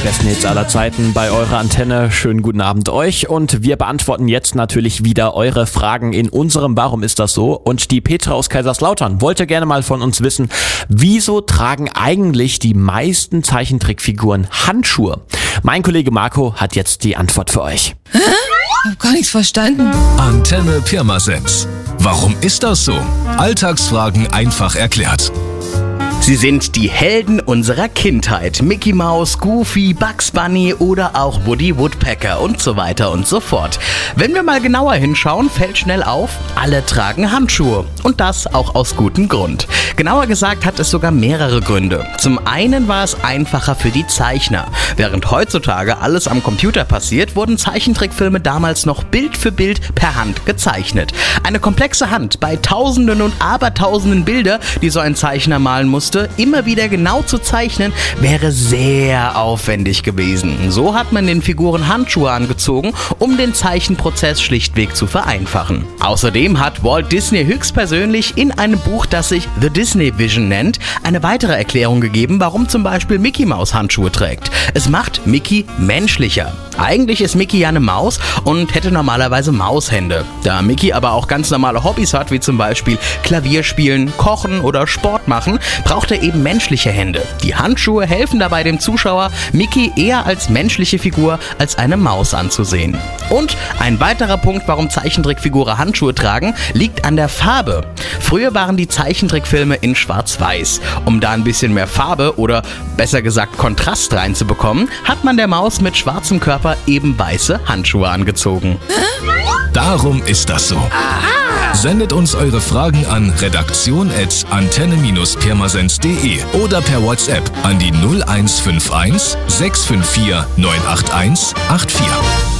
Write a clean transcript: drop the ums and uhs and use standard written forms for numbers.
besten Hits aller Zeiten bei eurer Antenne. Schönen guten Abend euch und wir beantworten jetzt natürlich wieder eure Fragen in unserem Warum ist das so? Und die Petra aus Kaiserslautern wollte gerne mal von uns wissen, wieso tragen eigentlich die meisten Zeichentrickfiguren Handschuhe? Mein Kollege Marco hat jetzt die Antwort für euch. Hä? Ich hab gar nichts verstanden. Antenne Pirmasens. Warum ist das so? Alltagsfragen einfach erklärt. Sie sind die Helden unserer Kindheit. Mickey Mouse, Goofy, Bugs Bunny oder auch Woody Woodpecker und so weiter und so fort. Wenn wir mal genauer hinschauen, fällt schnell auf, alle tragen Handschuhe. Und das auch aus gutem Grund. Genauer gesagt hat es sogar mehrere Gründe. Zum einen war es einfacher für die Zeichner. Während heutzutage alles am Computer passiert, wurden Zeichentrickfilme damals noch Bild für Bild per Hand gezeichnet. Eine komplexe Hand bei Tausenden und Abertausenden Bilder, die so ein Zeichner malen musste, immer wieder genau zu zeichnen, wäre sehr aufwendig gewesen. So hat man den Figuren Handschuhe angezogen, um den Zeichenprozess schlichtweg zu vereinfachen. Außerdem hat Walt Disney höchstpersönlich in einem Buch, das sich The Disney Vision nennt, eine weitere Erklärung gegeben, warum zum Beispiel Mickey Mouse Handschuhe trägt. Es macht Mickey menschlicher. Eigentlich ist Mickey ja eine Maus und hätte normalerweise Maushände. Da Mickey aber auch ganz normale Hobbys hat, wie zum Beispiel Klavier spielen, kochen oder Sport machen, braucht er eben menschliche Hände. Die Handschuhe helfen dabei dem Zuschauer, Mickey eher als menschliche Figur als eine Maus anzusehen. Und ein weiterer Punkt, warum Zeichentrickfiguren Handschuhe tragen, liegt an der Farbe. Früher waren die Zeichentrickfilme in Schwarz-Weiß. Um da ein bisschen mehr Farbe oder besser gesagt Kontrast reinzubekommen, hat man der Maus mit schwarzem Körper eben weiße Handschuhe angezogen. Darum ist das so. Aha. Sendet uns eure Fragen an redaktion@antenne-pirmasens.de oder per WhatsApp an die 0151 654 981 84.